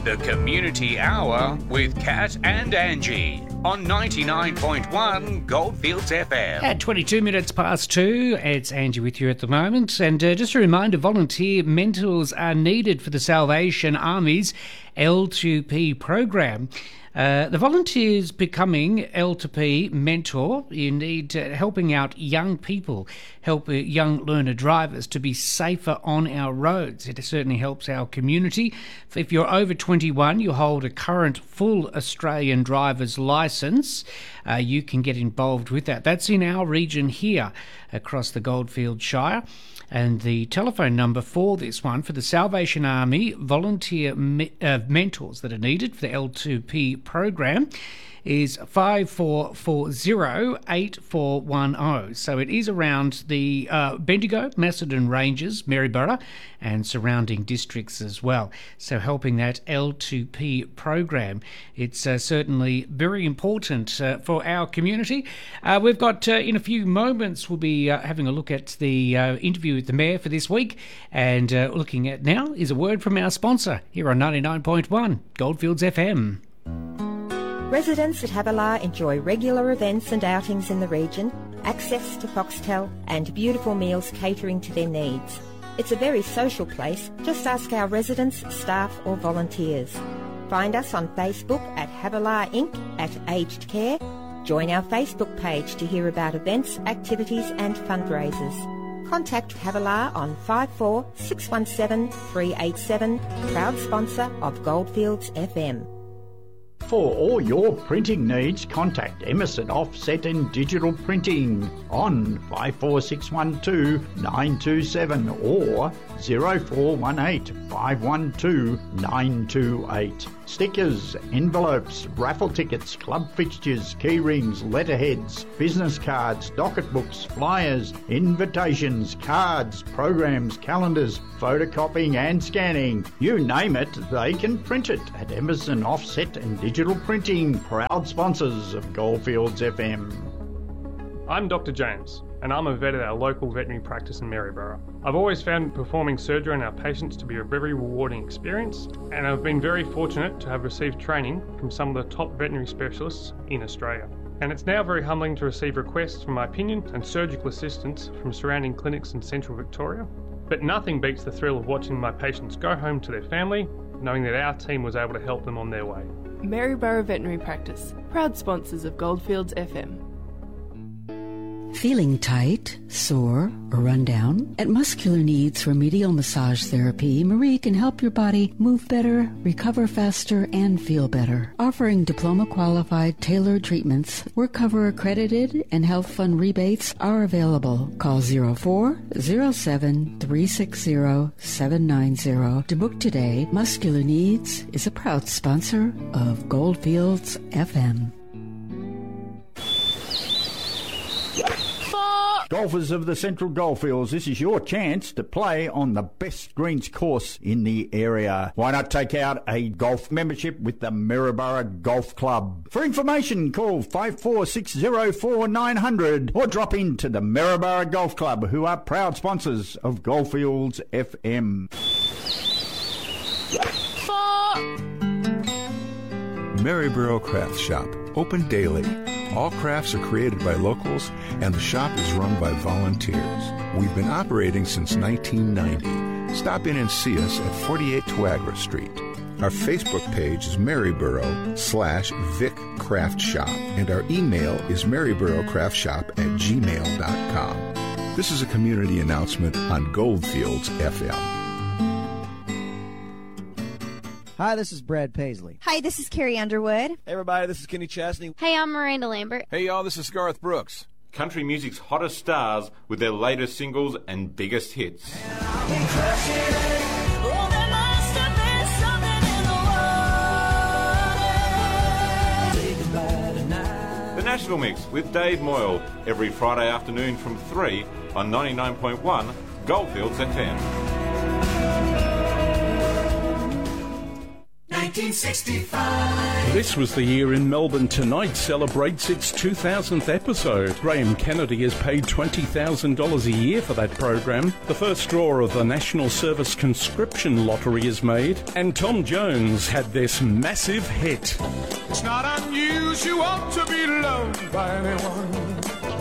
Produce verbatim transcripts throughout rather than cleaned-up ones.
The Community Hour with Kat and Angie on ninety-nine point one Goldfields F M. At twenty-two minutes past two, it's Angie with you at the moment. And uh, just a reminder, volunteer mentors are needed for the Salvation Army's L two P program. Uh, the volunteers becoming L two P mentor, you need uh, helping out young people, help uh, young learner drivers to be safer on our roads. It certainly helps our community. If you're over twenty-one, you hold a current full Australian driver's licence, uh, you can get involved with that. That's in our region here across the Goldfields Shire. And the telephone number for this one, for the Salvation Army volunteer me- uh, mentors that are needed for the L two P program, is five four four zero eight four one zero. So it is around the uh, Bendigo, Macedon Ranges, Maryborough and surrounding districts as well. So helping that L two P program. It's uh, certainly very important uh, for our community. Uh, we've got, uh, in a few moments, we'll be uh, having a look at the uh, interview with the Mayor for this week. And uh, looking at now is a word from our sponsor here on ninety-nine point one Goldfields F M. Residents at Havilah enjoy regular events and outings in the region, access to Foxtel and beautiful meals catering to their needs. It's a very social place. Just ask our residents, staff or volunteers. Find us on Facebook at Havilah Incorporated at Aged Care. Join our Facebook page to hear about events, activities and fundraisers. Contact Havilah on five four six one seven three eight seven, proud sponsor of Goldfields F M. For all your printing needs, contact Emerson Offset and Digital Printing on five four six one two nine two seven or zero four one eight five one two nine two eight. Stickers, envelopes, raffle tickets, club fixtures, key rings, letterheads, business cards, docket books, flyers, invitations, cards, programs, calendars, photocopying and scanning. You name it, they can print it at Emerson Offset and Digital Printing, proud sponsors of Goldfields F M. I'm Doctor James, and I'm a vet at our local veterinary practice in Maryborough. I've always found performing surgery on our patients to be a very rewarding experience, and I've been very fortunate to have received training from some of the top veterinary specialists in Australia. And it's now very humbling to receive requests for my opinion and surgical assistance from surrounding clinics in central Victoria. But nothing beats the thrill of watching my patients go home to their family, knowing that our team was able to help them on their way. Maryborough Veterinary Practice, proud sponsors of Goldfields F M. Feeling tight, sore, or run down? At Muscular Needs Remedial Massage Therapy, Marie can help your body move better, recover faster, and feel better. Offering diploma-qualified tailored treatments, WorkCover accredited, and health fund rebates are available. Call zero four zero seven three six zero seven nine zero to book today. Muscular Needs is a proud sponsor of Goldfields F M. Golfers of the Central Goldfields, this is your chance to play on the best greens course in the area. Why not take out a golf membership with the Maryborough Golf Club? For information, call five four six zero four nine hundred or drop into the Maryborough Golf Club, who are proud sponsors of Goldfields F M. Maryborough Craft Shop, open daily. All crafts are created by locals, and the shop is run by volunteers. We've been operating since nineteen ninety. Stop in and see us at forty-eight Twagra Street. Our Facebook page is Maryborough slash Vic Craft Shop, and our email is maryboroughcraftshop at gmail dot com. This is a community announcement on Goldfields F M. Hi, this is Brad Paisley. Hi, this is Carrie Underwood. Hey, everybody, this is Kenny Chesney. Hey, I'm Miranda Lambert. Hey, y'all, this is Garth Brooks. Country music's hottest stars with their latest singles and biggest hits. The National Mix with Dave Moyle every Friday afternoon from three on ninety-nine point one Goldfields F M. nineteen sixty-five. This was the year in Melbourne Tonight celebrates its two thousandth episode. Graham Kennedy has paid twenty thousand dollars a year for that program. The first draw of the National Service Conscription Lottery is made, and Tom Jones had this massive hit. It's not unusual to be loved by anyone.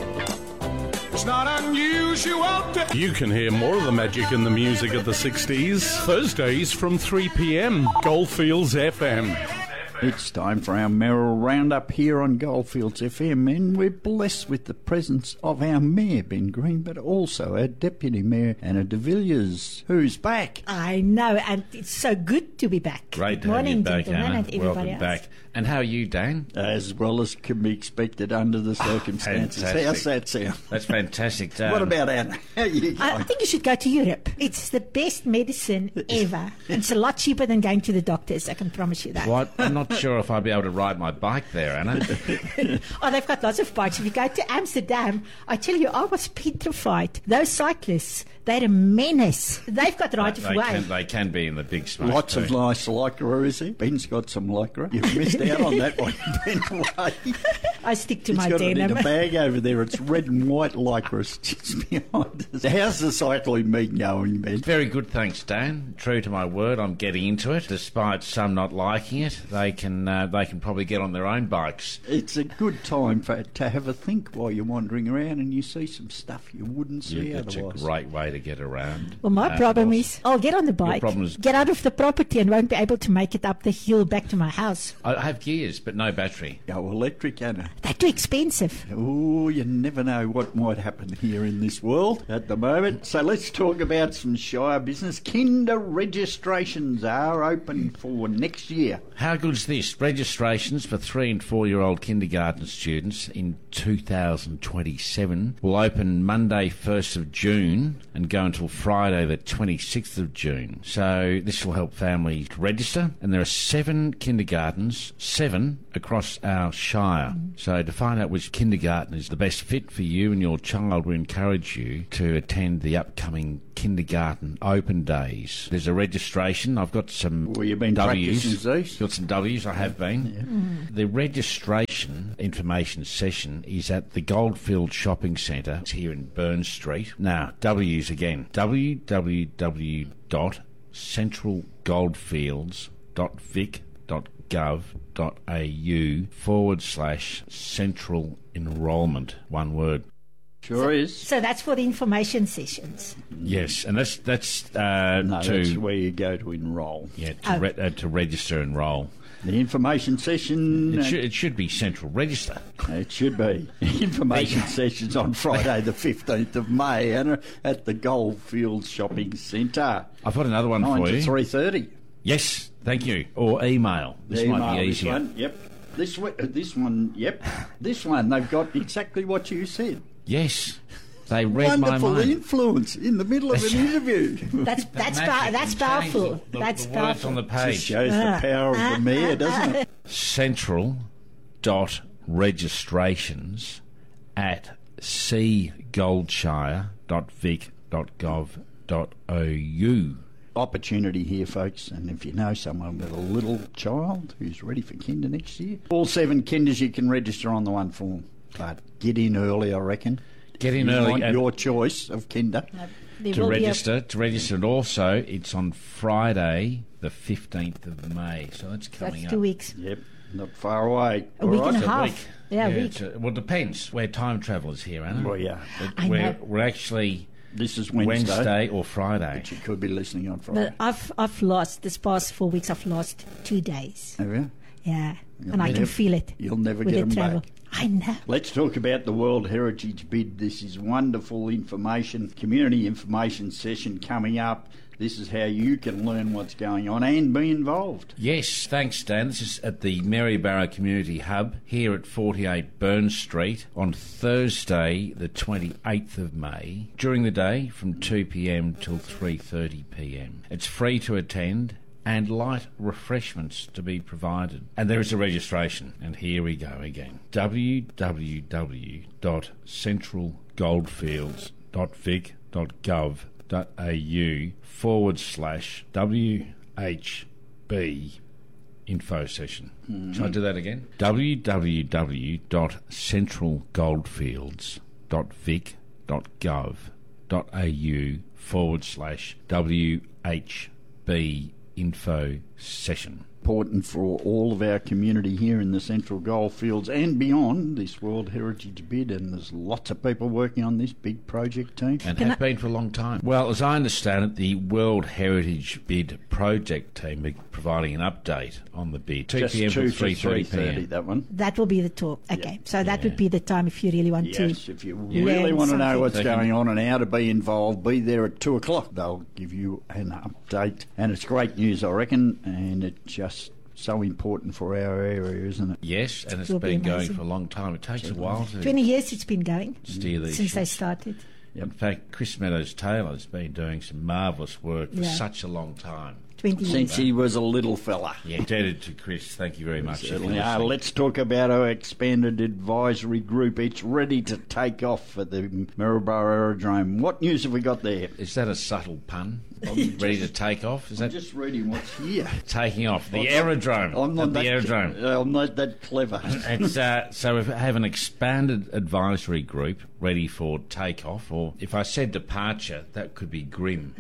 It's not unusual to... You can hear more of the magic and the music of the sixties Thursdays from three p.m. Goldfields F M. It's time for our Merrill Roundup here on Goldfields F M, and we're blessed with the presence of our Mayor, Ben Green, but also our Deputy Mayor, Anna de Villiers, who's back. I know, and it's so good to be back. Great Good to morning, have you back, gentlemen, Anna. and everybody Welcome else. back. And how are you, Dan? As well as can be expected under the circumstances. Fantastic. How's that sound? That's fantastic. Um, What about Anna? How you I going? think you should go to Europe. It's the best medicine ever. It's a lot cheaper than going to the doctors, I can promise you that. What? I'm not sure if I'll be able to ride my bike there, Anna. Oh, they've got lots of bikes. If you go to Amsterdam, I tell you, I was petrified. Those cyclists, they're a menace. They've got right of they, way. can, they can be in the big smoke. Lots too. of nice lycra, is he? Ben's got some lycra. You've missed out on that one, Ben. I stick to He's my got it in denim. a bag over there. It's red and white lycra just behind us. How's the cycling meet going, Ben? Very good, thanks, Dan. True to my word, I'm getting into it. Despite some not liking it, they can uh, they can probably get on their own bikes. It's a good time for to have a think while you're wandering around and you see some stuff you wouldn't see Yeah, it's a otherwise. great way to get around. Well, my Uh, problem also- is I'll get on the bike, problem is- get out of the property and won't be able to make it up the hill back to my house. I have gears, but no battery. Go electric, Anna. They're too expensive. Oh, you never know what might happen here in this world at the moment. So let's talk about some Shire business. Kinder registrations are open for next year. How good's this? Registrations for three and four year old kindergarten students in two thousand twenty-seven will open Monday first of June and go until Friday the twenty-sixth of June. So this will help families register, and there are seven kindergartens, seven across our Shire. So to find out which kindergarten is the best fit for you and your child, we encourage you to attend the upcoming kindergarten open days. There's a registration. I've got some Well, you've been W's. practicing these? Got some W's, I have been. The registration information session is at the Goldfield Shopping Centre. It's here in Burn Street. Now, W's again. w w w dot central goldfields dot vic dot gov dot a u forward slash central enrolment. One word. Sure is. So that's for the information sessions. Yes, and that's that's uh, No, to that's where you go to enrol. yeah to, Oh. re- uh, to register enrol. The information session. It uh, should, it should be central register. It should be. Information sessions on Friday the fifteenth of May and at the Goldfields Shopping Centre. I've got another one nine for to you. three thirty. Yes, thank you. Or email. This Email might be this easier. one, yep. This one, uh, this one, yep. This one, they've got exactly what you said. Yes, they read Wonderful my mind. influence in the middle of an interview. That's that's magic pow- that's can change powerful. the- the- that's the words powerful. on the Just page. shows the power of the mayor, doesn't it? Central dot registrations at c goldshire dot vic dot gov dot a u. Opportunity here, folks, and if you know someone with a little child who's ready for kinder next year, all seven kinders you can register on the one form, but get in early, I reckon. Get in You early want and- your choice of kinder. There To will be a- register, to register, and also it's on Friday, the fifteenth of May. So that's coming That's up. two weeks. Yep, not far away. A week All and a It's a half. week. Yeah, a week. it's a- well, it depends. We're time travellers here, Anna. Well, yeah. But I we're, know. we're actually This is Wednesday. Wednesday or Friday. But you could be listening on Friday. But I've I've lost this past four weeks. I've lost two days. Have you? Yeah, You'll and I can never- feel it. You'll never with get the them travel. back. I know. Let's talk about the World Heritage Bid. This is wonderful information, community information session coming up. This is how you can learn what's going on and be involved. Yes, thanks, Dan. This is at the Maryborough Community Hub here at forty-eight Burn Street on Thursday, the twenty-eighth of May, during the day from two p m till three thirty p m. It's free to attend and light refreshments to be provided. And there is a registration. And here we go again. w w w dot central goldfields dot vic dot gov dot a u forward slash W H B info session. Mhm. Shall I do that again? w w w dot central goldfields dot vic dot gov dot a u forward slash W H B info session. Important for all of our community here in the Central Goldfields and beyond, this World Heritage bid, and there's lots of people working on this big project team. And have been for a long time. Well, as I understand it, the World Heritage Bid project team are providing an update on the bid. two Just p m two to to three thirty three thirty, p m. that one. That will be the talk. Okay, so that would be the time if you really want to. Yes, if you learn really want to know something. what's They can- going on and how to be involved, be there at two o'clock. They'll give you an update. And it's great news, I reckon, and it's just so important for our area, isn't it? Yes, and it's Will be been going amazing. for a long time. It takes a while to Twenty years it's been going steer these since they ships. started. In fact, Chris Meadows-Taylor's been doing some marvellous work for Yeah. such a long time. Twenty years. Since he was a little fella. Yeah, indebted to Chris. Thank you very much. Certainly are. Let's talk about our expanded advisory group. It's ready to take off for the Maryborough Aerodrome. What news have we got there? Is that a subtle pun? Ready to take off? Is I'm that just reading what's here. taking off? The I'm not- aerodrome. I'm not At the that, aerodrome. I'm not that clever. It's, uh, so we have an expanded advisory group ready for takeoff, or if I said departure, that could be grim.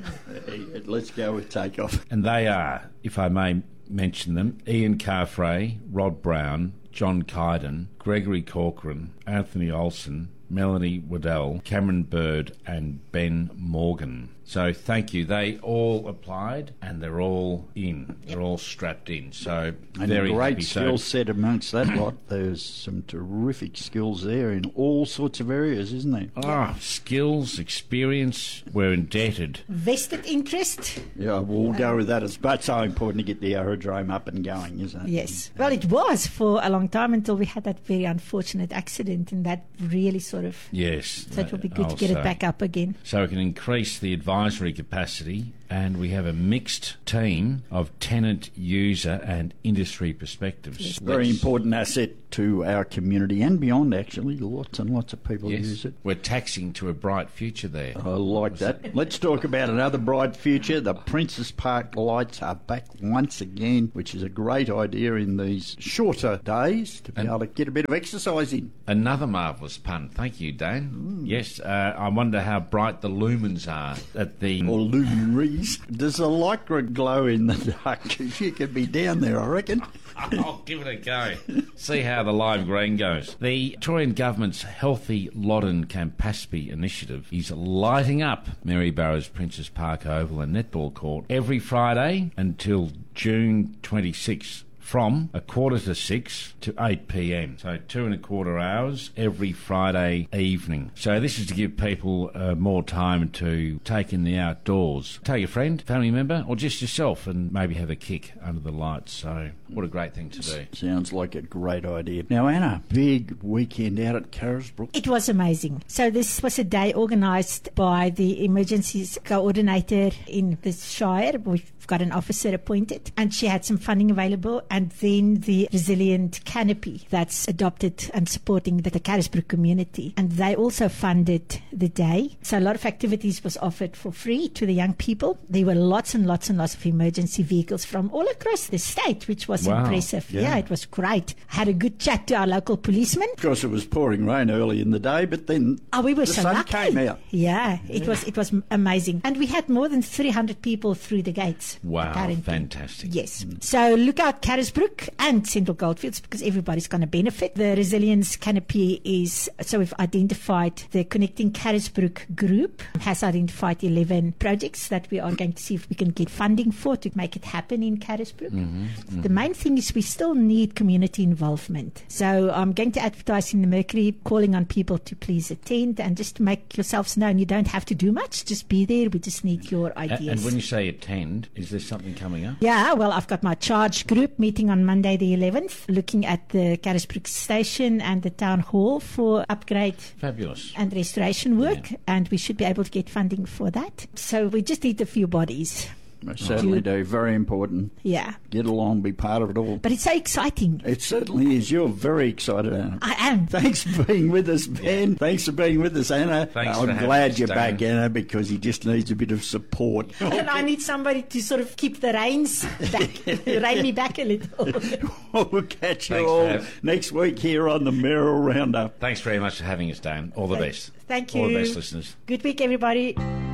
Let's go with takeoff. And they are, if I may mention them, Ian Carfrae, Rod Brown, John Kyden, Gregory Corcoran, Anthony Olson, Melanie Waddell, Cameron Bird and Ben Morgan. So thank you. They all applied and they're all in. They're all strapped in. So And very a great happy. skill So, set amongst that lot. There's some terrific skills there in all sorts of areas, isn't there? ah, skills, experience, we're indebted. Vested interest. Yeah, we'll go with that. It's but so important to get the aerodrome up and going, isn't it? Yes. Well, it was for a long time until we had that very unfortunate accident, and that really sort of. Yes. So it will be good to I'll get it say. back up again. So we can increase the advisory capacity, and we have a mixed team of tenant, user and industry perspectives. Very Let's- important asset to our community and beyond, actually. Lots and lots of people Yes. use it. We're taxing to a bright future there. I like that. Let's talk about another bright future. The Princess Park lights are back once again, which is a great idea in these shorter days to be And- able to get a bit of exercise in. Another marvellous pun. Thank you, Dan. Yes, uh, I wonder how bright the lumens are at the... Or luminaries. Does the lycra glow in the dark? 'Cause you could be down there, I reckon. I'll give it a go. See how the lime green goes. The Victorian Government's Healthy Loddon Campaspe initiative is lighting up Maryborough's Princess Park Oval and Netball Court every Friday until June twenty-sixth. From a quarter to six to eight p m. So two and a quarter hours every Friday evening. So this is to give people uh, more time to take in the outdoors. Take a friend, family member, or just yourself and maybe have a kick under the lights. So what a great thing to do. Sounds like a great idea. Now, Anna, big weekend out at Carisbrook. It was amazing. So this was a day organised by the emergencies coordinator in the Shire. We've got an officer appointed, and she had some funding available, and then the Resilient Canopy that's adopted and supporting the, the Carisbrook community. And they also funded the day. So a lot of activities was offered for free to the young people. There were lots and lots and lots of emergency vehicles from all across the state, which was Wow. impressive. Yeah. Yeah, it was great. Had a good chat to our local policeman. Of course, it was pouring rain early in the day, but then Oh, we were the so sun lucky. came out. Yeah, it was it was amazing, and we had more than three hundred people through the gates. Wow, apparently. fantastic. Yes. So look out Carisbrook and Central Goldfields, because everybody's going to benefit. The Resilience Canopy is, so we've identified the Connecting Carisbrook group has identified eleven projects that we are going to see if we can get funding for to make it happen in Carisbrook. Mm-hmm, The main thing is we still need community involvement. So I'm going to advertise in the Mercury, calling on people to please attend and just to make yourselves known. You don't have to do much, just be there. We just need your A- ideas. And when you say attend, is there something coming up? Yeah, well, I've got my charge group meeting on Monday the eleventh, looking at the Carisbrook station and the town hall for upgrade Fabulous. and restoration work, and we should be able to get funding for that. So we just need a few bodies. I certainly do. Very important. Yeah. Get along, be part of it all. But it's so exciting. It certainly is. You're very excited, Anna. I am. Thanks for being with us, Ben. Yeah. Thanks for being with us, Anna. Thanks I'm for glad us, you're Damon. back, Anna, because he just needs a bit of support. And I need somebody to sort of keep the reins back, rein me back a little. We'll catch you Thanks, all Mav. next week here on the Merrill Roundup. Thanks very much for having us, Dan. All the Thanks. best. Thank you. All the best, listeners. Good week, everybody.